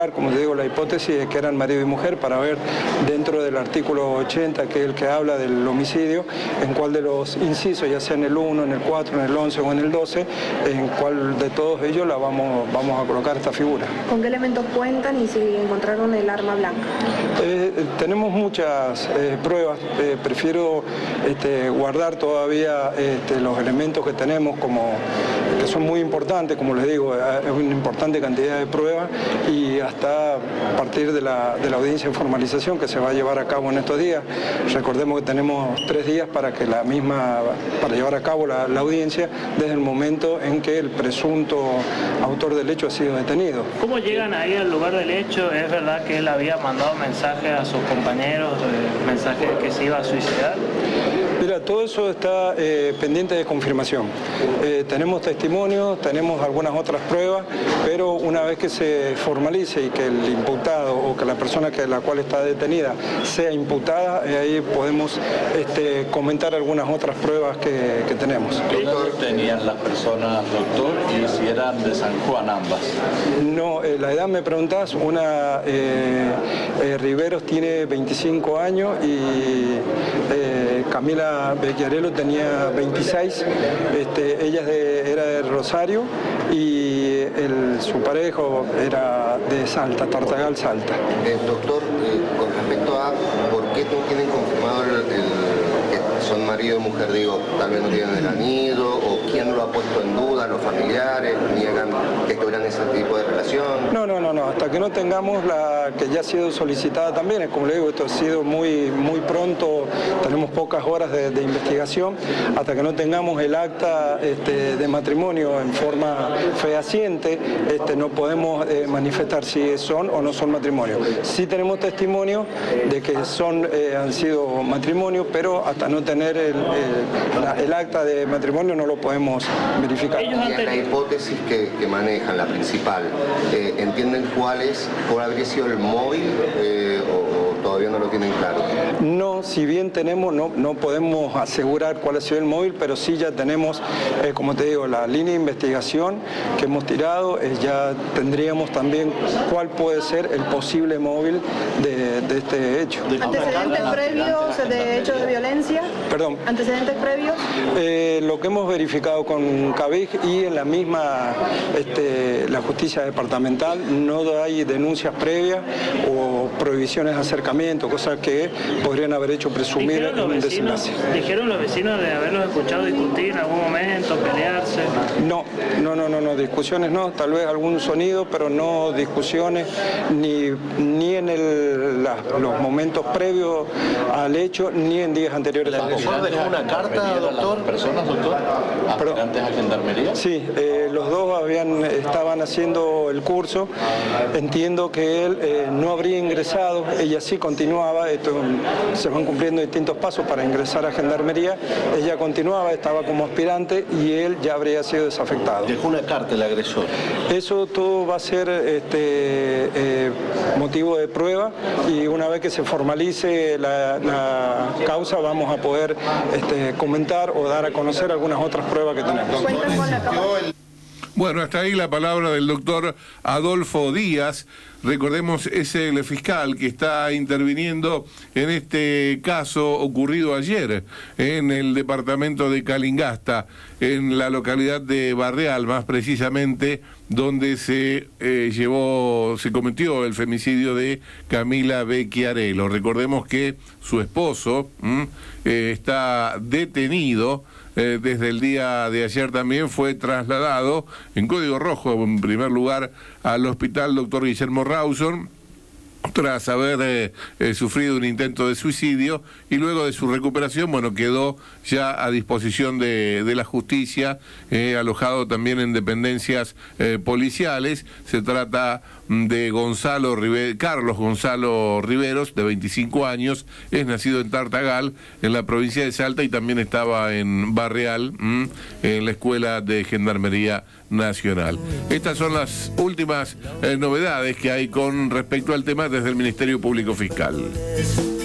Como te digo, la hipótesis es que eran marido y mujer para ver dentro del artículo 80, que es el que habla del homicidio, en cuál de los incisos, ya sea en el 1, en el 4, en el 11 o en el 12, en cuál de todos ellos la vamos a colocar esta figura. ¿Con qué elementos cuentan y si encontraron el arma blanca? Tenemos muchas pruebas, prefiero guardar todavía los elementos que tenemos que son muy importantes, como les digo, es una importante cantidad de pruebas y hasta a partir de la audiencia de formalización que se va a llevar a cabo en estos días. Recordemos que tenemos 3 días para llevar a cabo la audiencia desde el momento en que el presunto autor del hecho ha sido detenido. ¿Cómo llegan ahí al lugar del hecho? ¿Es verdad que él había mandado mensajes a sus compañeros, mensajes de que se iba a suicidar? Mira, todo eso está pendiente de confirmación. Tenemos testimonios, tenemos algunas otras pruebas, pero una vez que se formalice y que el imputado o que la persona la cual está detenida sea imputada, ahí podemos comentar algunas otras pruebas que tenemos. ¿Qué edad tenían las personas, doctor, y si eran de San Juan ambas? No, la edad me preguntás, una Riveros tiene 25 años y Camila Becchiarello tenía 26, ella era de Rosario y su parejo era de Salta, Tartagal, Salta. Doctor, con respecto a por qué no tienen confirmado que son marido y mujer, digo, tal vez no tienen el anillo, o quién lo ha puesto en duda, los familiares, niegan que tuvieran ese tipo de relación. No, hasta que no tengamos la que ya ha sido solicitada también, como le digo, esto ha sido muy pronto, tenemos pocas horas de investigación, hasta que no tengamos el acta de matrimonio en forma fehaciente, no podemos manifestar si son o no son matrimonios. Sí tenemos testimonio de que han sido matrimonios, pero hasta no tener el acta de matrimonio no lo podemos verificar. Y en la hipótesis que manejan, la principal, ¿entienden cuál habría sido el móvil o todavía no lo tienen claro? No, si bien tenemos, no podemos asegurar cuál ha sido el móvil, pero sí ya tenemos, como te digo, la línea de investigación que hemos tirado, ya tendríamos también cuál puede ser el posible móvil de este hecho. ¿Antecedentes previos de hechos de violencia? Perdón. ¿Antecedentes previos? Lo que hemos verificado con CABIG y en la misma la justicia departamental, no hay denuncias previas o prohibiciones de acercamiento, cosas que podrían haber hecho presumir un desenlace. ¿Dijeron los vecinos de haberlos escuchado discutir en algún momento, pelearse? No, discusiones no, tal vez algún sonido, pero no discusiones ni en los momentos previos al hecho, ni en días anteriores. ¿El agresor dejó una carta, doctor? ¿Personas, doctor? ¿Aspirantes a gendarmería? Sí, los dos estaban haciendo el curso. Entiendo que él no habría ingresado, ella sí continuaba, se van cumpliendo distintos pasos para ingresar a gendarmería, ella continuaba, estaba como aspirante y él ya habría sido desafectado. ¿Dejó una carta el agresor? Eso todo va a ser motivo de prueba y una vez que se formalice la causa vamos a poder comentar o dar a conocer algunas otras pruebas que tenemos. Bueno, hasta ahí la palabra del doctor Adolfo Díaz. Recordemos, es el fiscal que está interviniendo en este caso ocurrido ayer en el departamento de Calingasta, en la localidad de Barreal, más precisamente, donde se cometió el femicidio de Camila Becchiarello. Recordemos que su esposo está detenido. Desde el día de ayer también fue trasladado en código rojo, en primer lugar, al hospital Dr. Guillermo Rawson, tras haber sufrido un intento de suicidio, y luego de su recuperación, bueno, quedó ya a disposición de la justicia, alojado también en dependencias policiales. Se trata de Carlos Gonzalo Riveros, de 25 años, es nacido en Tartagal, en la provincia de Salta, y también estaba en Barreal, en la Escuela de Gendarmería Nacional. Estas son las últimas novedades que hay con respecto al tema desde el Ministerio Público Fiscal.